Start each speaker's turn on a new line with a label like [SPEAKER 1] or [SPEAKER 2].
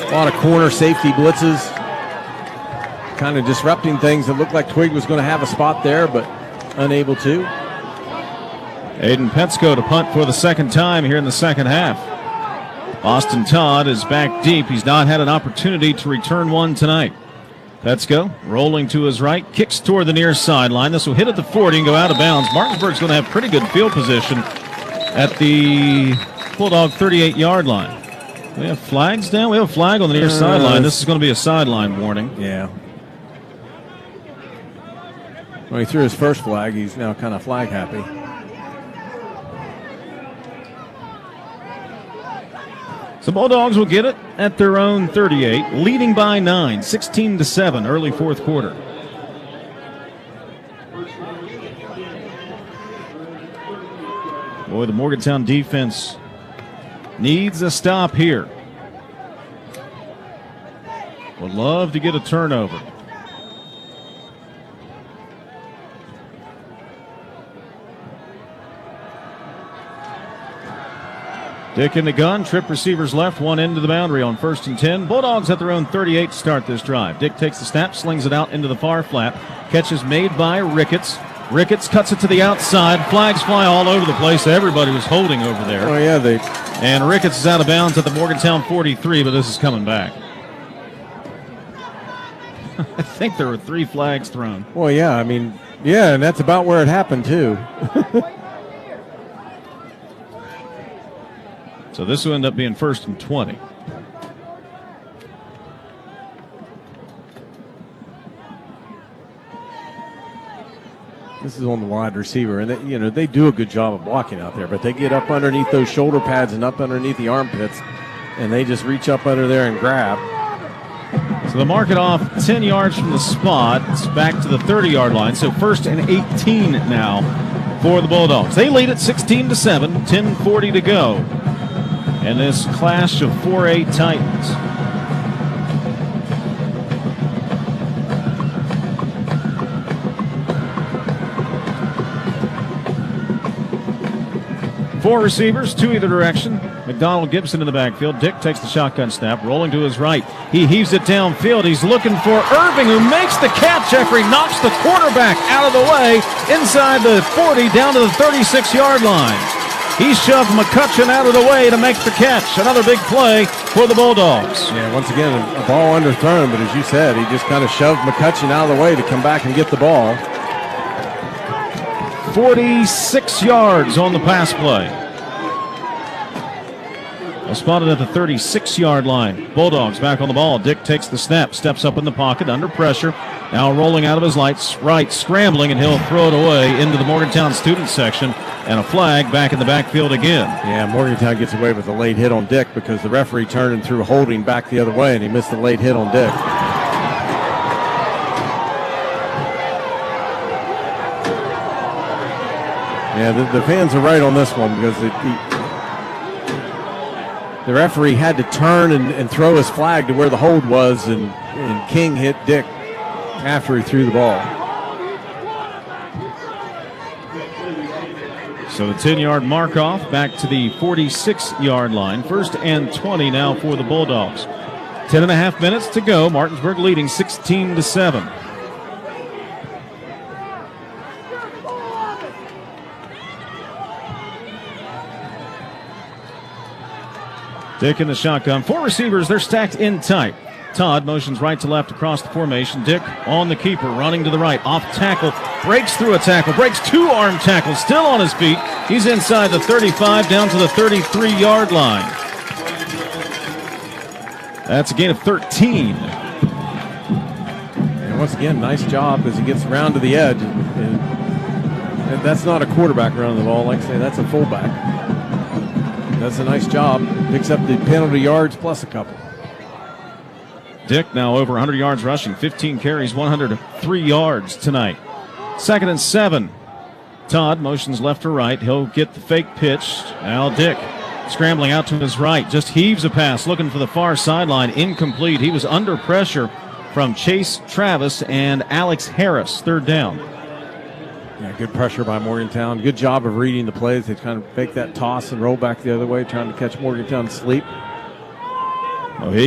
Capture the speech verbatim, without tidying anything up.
[SPEAKER 1] A lot of corner safety blitzes, kind of disrupting things. It looked like Twig was going to have a spot there, but unable to.
[SPEAKER 2] Aiden Petsko to punt for the second time here in the second half. Austin Todd is back deep. He's not had an opportunity to return one tonight. Petsko rolling to his right, kicks toward the near sideline. This will hit at the forty and go out of bounds. Martinsburg's going to have pretty good field position at the Bulldog thirty-eight-yard line. We have flags down. We have a flag on the near uh, sideline. This is going to be a sideline warning.
[SPEAKER 1] Yeah. When he threw his first flag, he's now kind of flag happy.
[SPEAKER 2] The Bulldogs will get it at their own thirty-eight, leading by nine, sixteen to seven, early fourth quarter. Boy, the Morgantown defense needs a stop here. Would love to get a turnover. Dick in the gun, trip receivers left, one into the boundary on first and ten. Bulldogs at their own thirty-eight to start this drive. Dick takes the snap, slings it out into the far flat. Catch is made by Ricketts. Ricketts cuts it to the outside. Flags fly all over the place. Everybody was holding over there.
[SPEAKER 1] Oh, yeah. they.
[SPEAKER 2] And Ricketts is out of bounds at the Morgantown forty-three, but this is coming back. I think there were three flags thrown.
[SPEAKER 1] Well, yeah, I mean, yeah, and that's about where it happened, too.
[SPEAKER 2] So this will end up being first and twenty.
[SPEAKER 1] This is on the wide receiver, and they, you know, they do a good job of blocking out there, but they get up underneath those shoulder pads and up underneath the armpits, and they just reach up under there and grab.
[SPEAKER 2] So they mark it off ten yards from the spot. It's back to the thirty-yard line. So first and eighteen now for the Bulldogs. They lead at sixteen to seven, ten forty to go. And this clash of four A Titans. Four receivers, two either direction. McDonald Gibson in the backfield. Dick takes the shotgun snap, rolling to his right. He heaves it downfield. He's looking for Irving, who makes the catch. Jeffrey knocks the quarterback out of the way inside the forty down to the thirty-six-yard line. He shoved McCutcheon out of the way to make the catch. Another big play for the Bulldogs.
[SPEAKER 1] Yeah, once again, a ball underthrown, but as you said, he just kind of shoved McCutcheon out of the way to come back and get the ball.
[SPEAKER 2] forty-six yards on the pass play. Well, spotted at the thirty-six-yard line. Bulldogs back on the ball. Dick takes the snap, steps up in the pocket, under pressure. Now rolling out of his lights, right, scrambling, and he'll throw it away into the Morgantown student section. And a flag back in the backfield again.
[SPEAKER 1] Yeah, Morgantown gets away with a late hit on Dick because the referee turned and threw holding back the other way, and he missed a late hit on Dick. Yeah, the, the fans are right on this one because it, the, the referee had to turn and, and throw his flag to where the hold was, and, and King hit Dick after he threw the ball.
[SPEAKER 2] So the ten-yard mark off back to the forty-six-yard line. First and twenty now for the Bulldogs. Ten and a half minutes to go. Martinsburg leading sixteen to seven. Dick in the shotgun. Four receivers, they're stacked in tight. Todd motions right to left across the formation. Dick on the keeper, running to the right. Off tackle, breaks through a tackle, breaks two arm tackles, still on his feet. He's inside the thirty-five, down to the thirty-three-yard line. That's a gain of thirteen.
[SPEAKER 1] And once again, nice job as he gets around to the edge. And, and that's not a quarterback running the ball. Like I say, that's a fullback. That's a nice job. Picks up the penalty yards plus a couple.
[SPEAKER 2] Dick now over one hundred yards rushing, fifteen carries, one hundred three yards tonight. Second and seven. Todd motions left or right. He'll get the fake pitch. Now Dick scrambling out to his right. Just heaves a pass, looking for the far sideline. Incomplete. He was under pressure from Chase Travis and Alex Harris. Third down.
[SPEAKER 1] Yeah, good pressure by Morgantown. Good job of reading the plays. They kind of fake that toss and roll back the other way, trying to catch Morgantown sleep.
[SPEAKER 2] Oh, he